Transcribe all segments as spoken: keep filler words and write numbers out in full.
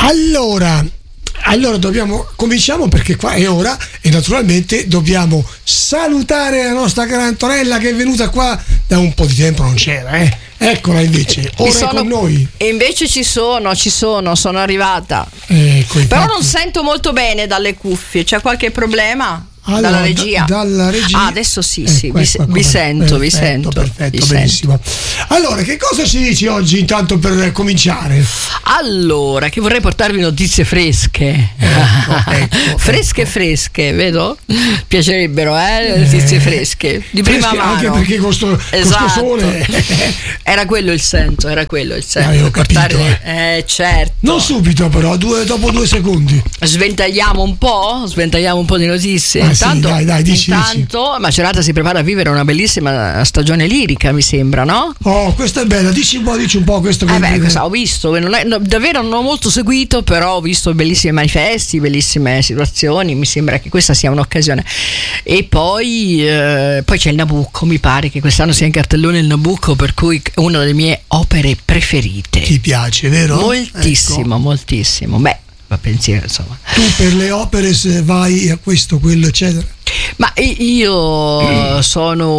Allora, allora dobbiamo cominciamo perché qua è ora e naturalmente dobbiamo salutare la nostra cara Antonella che è venuta qua da un po' di tempo, non c'era, eh. Eccola invece, ora sono, è con noi. E invece ci sono, ci sono, sono arrivata. Ecco, però non sento molto bene dalle cuffie, c'è qualche problema? Allora, dalla regia. Da, dalla regia. Ah, adesso sì, ecco, sì, ecco, vi, ecco, vi sento, perfetto, vi sento. Perfetto, vi benissimo. sento. Allora, che cosa ci dici oggi intanto per cominciare? Allora, che vorrei portarvi notizie fresche. Ecco, ecco, fresche ecco. fresche, vedo? Piacerebbero, eh? Notizie fresche. Di prima fresche, mano. Anche perché con sto, esatto. con sto sole. Era quello il senso, era quello il senso. Avevo portare, capito, eh. eh, certo. Non subito però, due, dopo due secondi. Sventagliamo un po', sventagliamo un po' di notizie. Ah, intanto, sì, dai, dai, dici, intanto dici. Macerata si prepara a vivere una bellissima stagione lirica, mi sembra, no? Oh, questa è bella, dici un po', dici un po' questo che Eh beh, questa ho visto, non è, no, davvero non ho molto seguito, però ho visto bellissimi manifesti, bellissime situazioni, mi sembra che questa sia un'occasione. E poi, eh, poi c'è il Nabucco, mi pare che quest'anno sia in cartellone il Nabucco, per cui è una delle mie opere preferite. Ti piace, vero? Moltissimo, ecco. moltissimo. Beh, fa pensiero, insomma. Tu per le opere se vai a questo, quello, eccetera? Ma io sono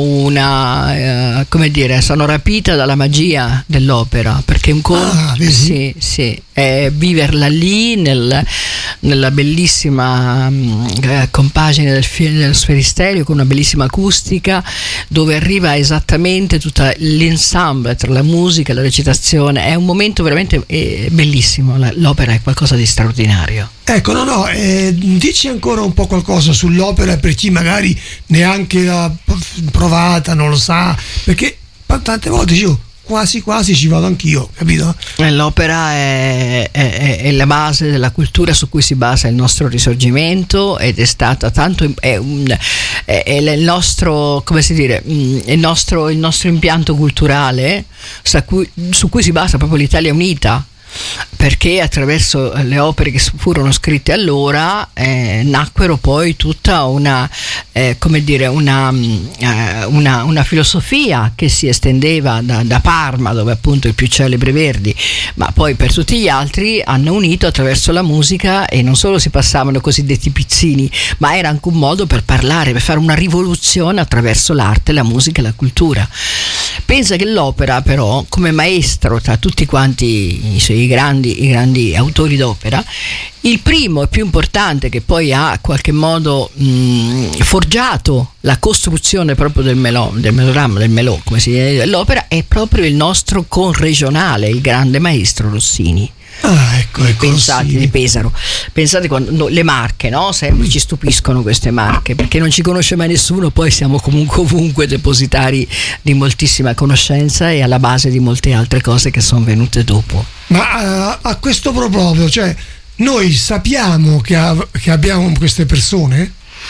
una, eh, come dire, sono rapita dalla magia dell'opera, perché un conto, ah, sì, sì, è viverla lì nel, nella bellissima eh, compagine del, dello Sferisterio, con una bellissima acustica, dove arriva esattamente tutto l'ensemble tra la musica e la recitazione. È un momento veramente eh, bellissimo, l'opera è qualcosa di straordinario. Ecco, no, no, eh, dici ancora un po' qualcosa sull'opera per chi magari neanche l'ha provata, non lo sa, perché tante volte io quasi quasi ci vado anch'io, capito? L'opera è, è, è la base della cultura su cui si basa il nostro risorgimento ed è stata tanto è, un, è, è il nostro, come si dire, il nostro, il nostro impianto culturale su cui, su cui si basa proprio l'Italia unita, perché attraverso le opere che furono scritte allora eh, nacquero poi tutta una eh, come dire una, eh, una, una filosofia che si estendeva da, da Parma, dove appunto il più celebre Verdi, ma poi per tutti gli altri hanno unito attraverso la musica, e non solo si passavano cosiddetti pizzini, ma era anche un modo per parlare, per fare una rivoluzione attraverso l'arte, la musica e la cultura. Pensa che l'opera però, come maestro tra tutti quanti i suoi I grandi, i grandi autori d'opera, il primo e più importante, che poi ha in qualche modo mh, forgiato la costruzione proprio del melò, del melodramma, del melò, come si dice, dell'opera, è proprio il nostro conregionale, il grande maestro Rossini. Ah, ecco, ecco. Pensate, Rossini. di Pesaro. Pensate quando no, le Marche, no? Sempre ci stupiscono queste Marche, perché non ci conosce mai nessuno, poi siamo comunque ovunque depositari di moltissima conoscenza e alla base di molte altre cose che sono venute dopo. Ma uh, a questo proposito, cioè, noi sappiamo che, ha, che abbiamo queste persone?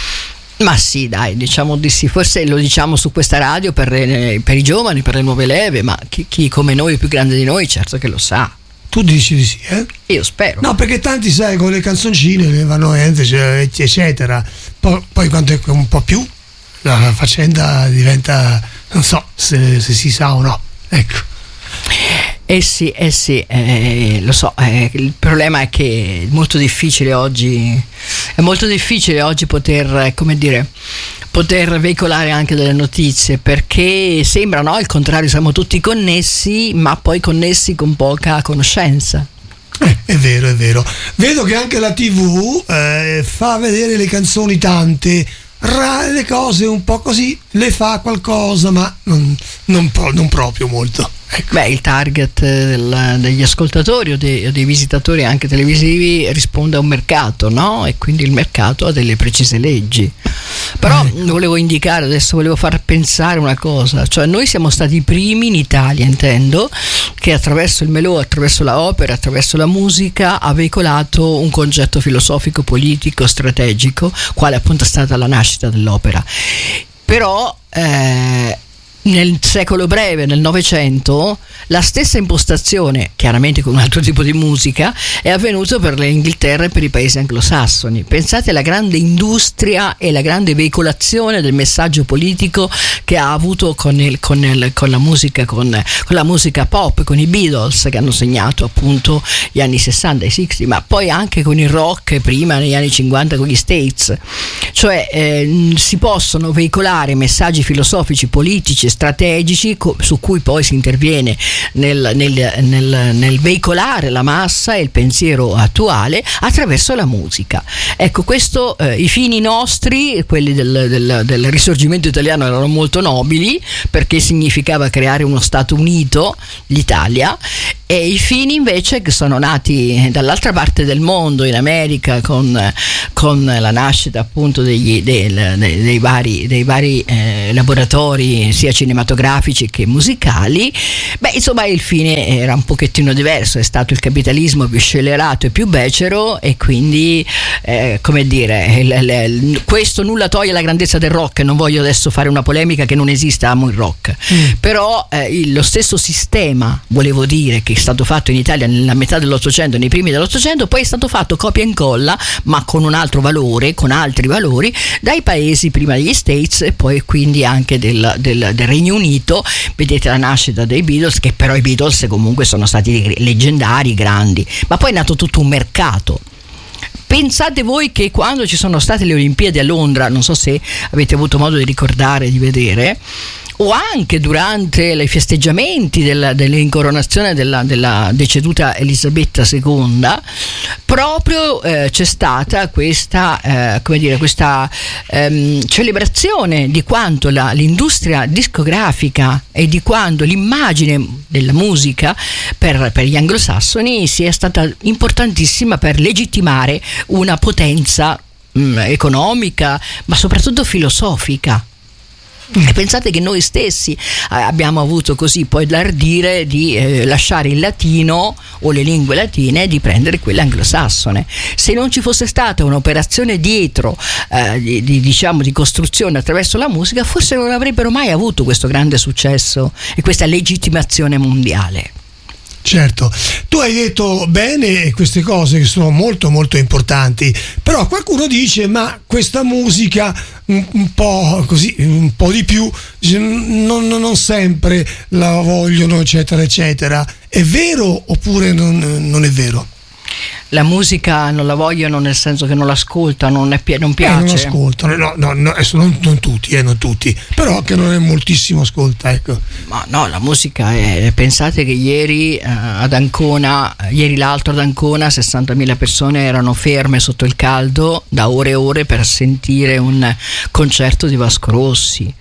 Ma sì, dai, diciamo di sì, forse lo diciamo su questa radio per, per i giovani, per le nuove leve, ma chi, chi come noi, più grande di noi, certo che lo sa. Tu dici di sì, eh? Io spero. No, perché tanti, sai, con le canzoncine le vanno eccetera. Poi, poi quando è un po' più la faccenda diventa, non so se, se si sa o no. Ecco. Eh sì, eh sì, eh, lo so, eh, il problema è che è molto difficile oggi, è molto difficile oggi poter, come dire, poter veicolare anche delle notizie, perché sembra, no, al contrario, siamo tutti connessi, ma poi connessi con poca conoscenza. Eh, è vero, è vero. Vedo che anche la tivù eh, fa vedere le canzoni tante, ra- le cose un po' così, le fa qualcosa, ma non, non, pro- non proprio molto. Ecco. Beh, il target del, degli ascoltatori o dei, dei visitatori anche televisivi risponde a un mercato, no? E quindi il mercato ha delle precise leggi. Però ecco. volevo indicare, adesso volevo far pensare una cosa, cioè noi siamo stati i primi in Italia, intendo, che attraverso il melò, attraverso la opera, attraverso la musica ha veicolato un concetto filosofico, politico, strategico, quale appunto è stata la nascita dell'opera. Però eh, nel secolo breve, nel Novecento, la stessa impostazione, chiaramente con un altro tipo di musica, è avvenuto per l'Inghilterra e per i paesi anglosassoni. Pensate alla grande industria e la grande veicolazione del messaggio politico che ha avuto con, il, con, il, con la musica con, con la musica pop, con i Beatles, che hanno segnato appunto gli anni sessanta e sessanta, ma poi anche con il rock prima negli anni cinquanta con gli States. Cioè eh, si possono veicolare messaggi filosofici, politici, strategici co- su cui poi si interviene nel, nel, nel, nel veicolare la massa e il pensiero attuale attraverso la musica. Ecco, questo eh, i fini nostri, quelli del, del, del risorgimento italiano, erano molto nobili, perché significava creare uno Stato unito, l'Italia, e i fini invece che sono nati dall'altra parte del mondo, in America, con, con la nascita appunto degli, del, dei, dei vari, dei vari eh, laboratori sia cinematografici che musicali. Beh, insomma, il fine era un pochettino diverso, è stato il capitalismo più scellerato e più becero, e quindi eh, come dire, il, il, questo nulla toglie la grandezza del rock. Non voglio adesso fare una polemica, che non esista, amo il rock, mm. però eh, il, lo stesso sistema, volevo dire, che è stato fatto in Italia nella metà dell'Ottocento, nei primi dell'Ottocento, poi è stato fatto copia e incolla, ma con un altro valore, con altri valori, dai paesi prima degli States e poi quindi anche del, del, del Regno Unito. Vedete la nascita dei Beatles, che però i Beatles comunque sono stati leggendari, grandi, ma poi è nato tutto un mercato. Pensate voi che quando ci sono state le Olimpiadi a Londra, non so se avete avuto modo di ricordare, di vedere, o anche durante i festeggiamenti della, dell'incoronazione della, della deceduta Elisabetta seconda, proprio eh, c'è stata questa, eh, come dire, questa ehm, celebrazione di quanto la, l'industria discografica e di quanto l'immagine della musica per, per gli anglosassoni sia stata importantissima per legittimare una potenza mh, economica, ma soprattutto filosofica. E pensate che noi stessi eh, abbiamo avuto così poi l'ardire di eh, lasciare il latino o le lingue latine e di prendere quella anglosassone. Se non ci fosse stata un'operazione dietro eh, di, di, diciamo di costruzione attraverso la musica, forse non avrebbero mai avuto questo grande successo e questa legittimazione mondiale. Certo, tu hai detto bene queste cose che sono molto molto importanti, però qualcuno dice ma questa musica un, un po' così, un po' di più, non, non sempre la vogliono, eccetera eccetera. È vero oppure non, non è vero? La musica non la vogliono nel senso che non l'ascoltano, non, è, non piace. Eh, non ascoltano, no, no, no, non, non tutti, eh, non tutti, però che non è moltissimo ascolta, ecco. Ma no, la musica è, pensate che ieri eh, ad Ancona, ieri l'altro ad Ancona, sessantamila persone erano ferme sotto il caldo da ore e ore per sentire un concerto di Vasco Rossi.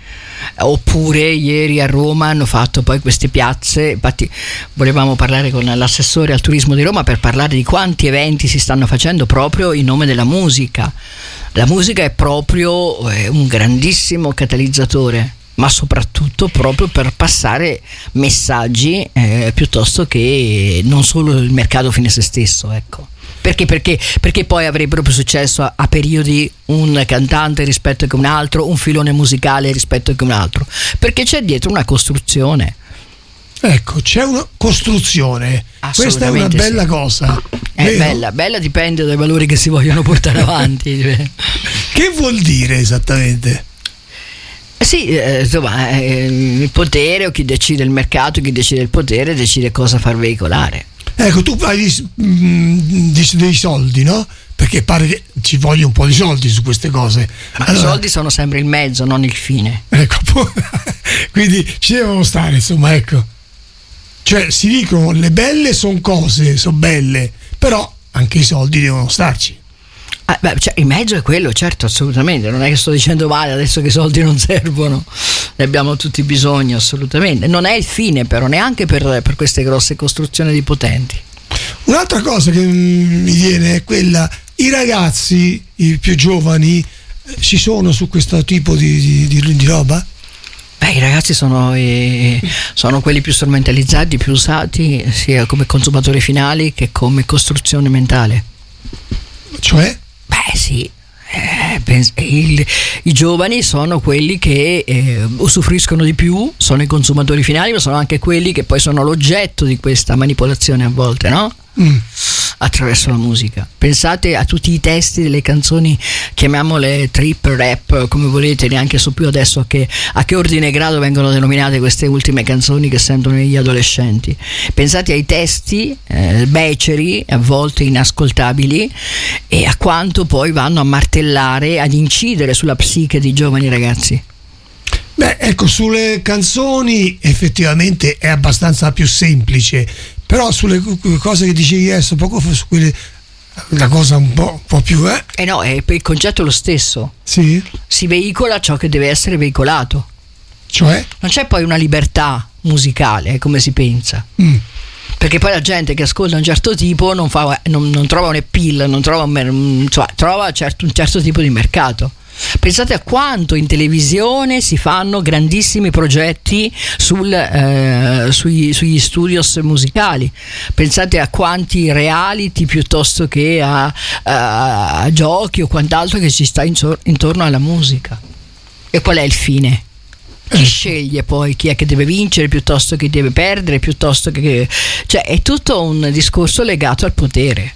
Oppure ieri a Roma hanno fatto poi queste piazze, infatti volevamo parlare con l'assessore al turismo di Roma per parlare di quanti eventi si stanno facendo proprio in nome della musica. La musica è proprio eh, un grandissimo catalizzatore, ma soprattutto proprio per passare messaggi eh, piuttosto che non solo il mercato fine a se stesso, ecco. Perché, perché, perché poi avrebbero più successo a, a periodi un cantante rispetto che un altro, un filone musicale rispetto che un altro, perché c'è dietro una costruzione. Ecco, c'è una costruzione, questa è una bella sì. cosa. È vero? bella, bella dipende dai valori che si vogliono portare avanti. Che vuol dire esattamente? Sì, eh, insomma, eh, il potere, o chi decide il mercato, chi decide il potere, decide cosa far veicolare. Ecco, tu hai dei soldi, no? Perché pare che ci voglia un po' di soldi su queste cose. Ma allora, i soldi sono sempre il mezzo, non il fine. Ecco, quindi ci devono stare, insomma, ecco. Cioè, si dicono, le belle sono cose, sono belle, però anche i soldi devono starci. Ah, beh, cioè, il mezzo è quello, certo, assolutamente. Non è che sto dicendo male adesso che i soldi non servono, ne abbiamo tutti bisogno, assolutamente. Non è il fine, però, neanche per, per queste grosse costruzioni di potenti. Un'altra cosa che mi viene è quella: i ragazzi, i più giovani, ci sono su questo tipo di, di, di roba? Beh, i ragazzi sono, eh, sono quelli più strumentalizzati, più usati, sia come consumatori finali che come costruzione mentale. Cioè? Beh sì, eh, il, i giovani sono quelli che eh, usufruiscono di più, sono i consumatori finali, ma sono anche quelli che poi sono l'oggetto di questa manipolazione a volte, no? Mm. Attraverso la musica. Pensate a tutti i testi delle canzoni, chiamiamole trip, rap, come volete, neanche so più adesso a che, a che ordine e grado vengono denominate queste ultime canzoni che sentono gli adolescenti. Pensate ai testi eh, beceri, a volte inascoltabili, e a quanto poi vanno a martellare, ad incidere sulla psiche di giovani ragazzi. Beh, ecco, sulle canzoni effettivamente è abbastanza più semplice, però sulle cose che dicevi adesso poco fa, su quelle, la cosa un po', un po' più eh? Eh no, è, il concetto è lo stesso. Sì. Si veicola ciò che deve essere veicolato. Cioè? Non c'è poi una libertà musicale, come si pensa. Mm. Perché poi la gente che ascolta un certo tipo non, fa, non, non trova un appeal, non trova un, cioè, trova certo, un certo tipo di mercato. Pensate a quanto in televisione si fanno grandissimi progetti sul, eh, sui, sugli studios musicali. Pensate a quanti reality piuttosto che a, a, a giochi o quant'altro che ci sta intorno alla musica. E qual è il fine? Chi sceglie poi chi è che deve vincere piuttosto che deve perdere, piuttosto che, cioè è tutto un discorso legato al potere.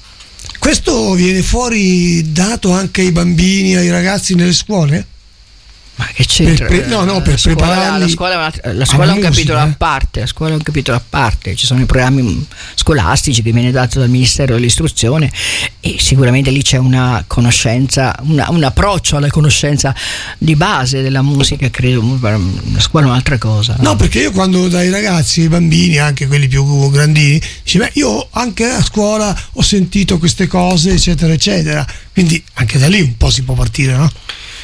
Questo viene fuori dato anche ai bambini, ai ragazzi nelle scuole? Ma che c'entra? Per, per, no, no, per la scuola, prepararli. La scuola, la scuola è un capitolo a parte, la scuola è un capitolo a parte, ci sono i programmi scolastici che viene dato dal Ministero dell'Istruzione e sicuramente lì c'è una conoscenza, una, un approccio alla conoscenza di base della musica, credo. La scuola è un'altra cosa. No, no, perché io quando dai ragazzi, ai bambini, anche quelli più grandini, dici, beh, io anche a scuola ho sentito queste cose, eccetera, eccetera. Quindi anche da lì un po' si può partire, no?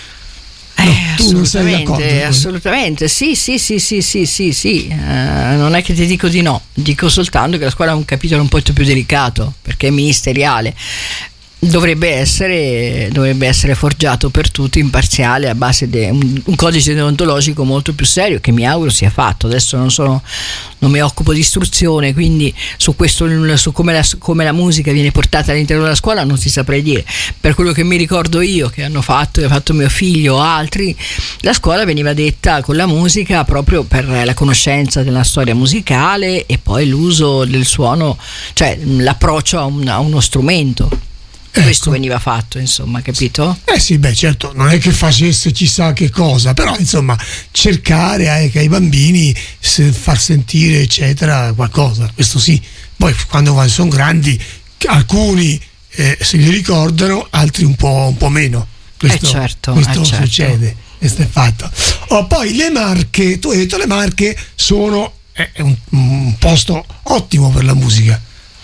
No, eh, tu non sei d'accordo? Assolutamente, sì, sì, sì, sì, sì, sì, sì. Uh, non è che ti dico di no, dico soltanto che la scuola è un capitolo un po' più delicato perché è ministeriale. Dovrebbe essere, dovrebbe essere forgiato per tutti, imparziale, a base di un, un codice deontologico molto più serio, che mi auguro sia fatto. Adesso non sono, non mi occupo di istruzione, quindi su questo, su come la, come la musica viene portata all'interno della scuola non ti saprei dire. Per quello che mi ricordo io, che hanno fatto, che ha fatto mio figlio o altri, la scuola veniva detta con la musica proprio per la conoscenza della storia musicale e poi l'uso del suono, cioè l'approccio a, un, a uno strumento. Questo ecco. Veniva fatto, insomma, capito? Eh sì, beh, certo, non è che facesse chissà che cosa, però insomma cercare eh, che ai bambini se, far sentire eccetera qualcosa, questo sì. Poi quando sono grandi alcuni eh, se li ricordano, altri un po', un po' meno. Questo, eh certo, questo eh certo. succede, questo è fatto. Oh, poi le Marche, tu hai detto le Marche sono è un, un posto ottimo per la musica.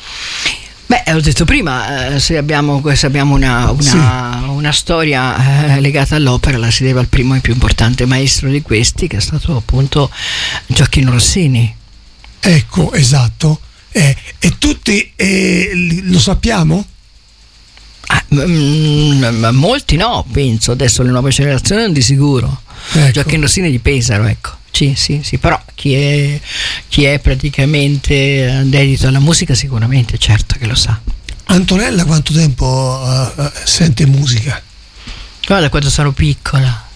Beh, l'ho detto prima, eh, se abbiamo, se abbiamo una, una, sì. una storia eh, legata all'opera, la si deve al primo e più importante maestro di questi, che è stato appunto Gioacchino Rossini. Ecco, esatto. Eh, e tutti eh, lo sappiamo? Ah, m- molti no, penso. Adesso le nuove generazioni non di sicuro. Ecco. Gioacchino Rossini di Pesaro, ecco. Sì, sì, sì, però chi è, chi è praticamente dedito alla musica sicuramente, certo che lo sa. Antonella quanto tempo uh, sente musica? Guarda, quando sono piccola.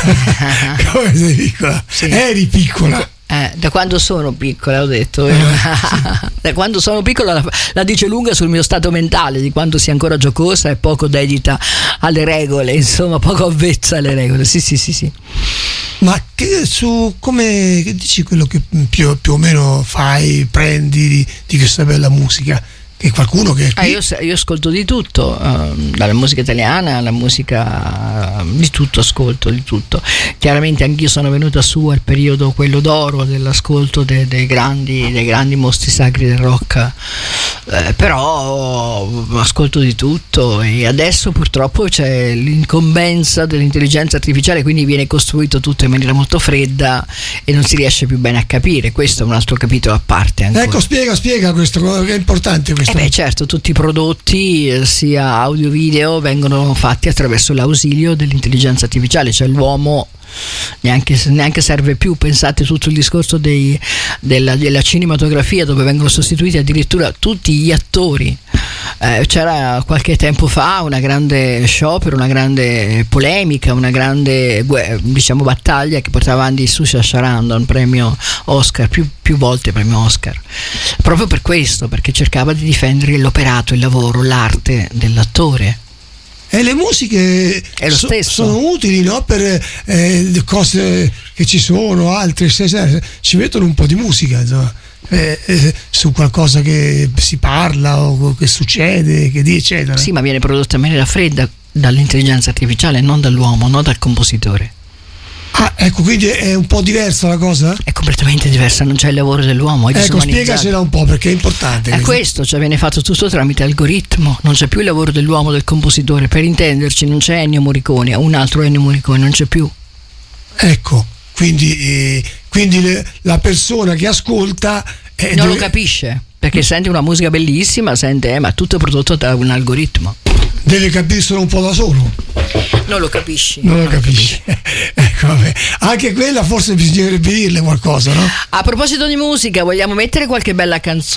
Come sei piccola? Sì. Eri piccola? Eh, da quando sono piccola, ho detto. Eh, sì. Da quando sono piccola la, la dice lunga sul mio stato mentale, di quando sia ancora giocosa e poco dedita alle regole, insomma, poco avvezza alle regole. Sì, sì, sì, sì. Ma che, su come che dici quello che più, più o meno fai, prendi di, di questa bella musica? Che qualcuno che ah, io, io ascolto di tutto, uh, dalla musica italiana alla musica, uh, di tutto ascolto, di tutto. Chiaramente anch'io sono venuta su al periodo quello d'oro dell'ascolto dei, dei grandi dei grandi mostri sacri del rock, eh, però ascolto di tutto e adesso purtroppo c'è l'incombenza dell'intelligenza artificiale, quindi viene costruito tutto in maniera molto fredda e non si riesce più bene a capire. Questo è un altro capitolo a parte ancora. Ecco, spiega, spiega questo, che è importante questo. Eh beh, certo, tutti i prodotti eh, sia audio video vengono fatti attraverso l'ausilio dell'intelligenza artificiale, cioè l'uomo neanche, neanche serve più. Pensate tutto il discorso dei, della, della cinematografia, dove vengono sostituiti addirittura tutti gli attori eh, c'era qualche tempo fa una grande sciopero, una grande polemica, una grande diciamo battaglia che portava avanti Saoirse Sarandon, premio Oscar, più, più volte premio Oscar, proprio per questo, perché cercava di difendere l'operato, il lavoro, l'arte dell'attore. E le musiche è lo so, stesso. sono utili, no? Per eh, cose che ci sono, altre, se, se, ci mettono un po' di musica, insomma, eh, eh, su qualcosa che si parla o che succede, che dice, eccetera. Sì, ma viene prodotta in maniera fredda dall'intelligenza artificiale, non dall'uomo, non dal compositore. Ah, ecco, quindi è un po' diversa la cosa? È completamente diversa, non c'è il lavoro dell'uomo. È ecco, spiegacela un po' perché è importante. È questo, cioè viene fatto tutto tramite algoritmo, non c'è più il lavoro dell'uomo, del compositore. Per intenderci, non c'è Ennio Morricone, un altro Ennio Morricone, non c'è più. Ecco, quindi, eh, quindi le, la persona che ascolta eh, non deve... lo capisce, perché sente una musica bellissima, sente, eh, ma tutto è prodotto da un algoritmo. Deve capirselo un po' da solo. Non lo capisci. Non lo non capisci. capisci. Ecco, vabbè. Anche quella forse bisognerebbe dirle qualcosa, no? A proposito di musica, vogliamo mettere qualche bella canzone?